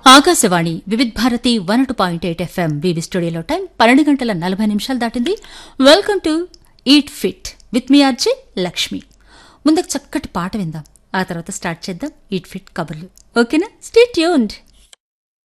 Akashvani Vividh Bharati 102.8 FM BB స్టూడియోలో time 12:40 దాటింది. Welcome to eat fit with me RJ Lakshmi. ముందుకు చక్కటి పాట విందాం, ఆ తర్వాత స్టార్ట్ చేద్దాం ఈట్ ఫిట్ కబుర్లు. ఓకేనా? Stay tuned.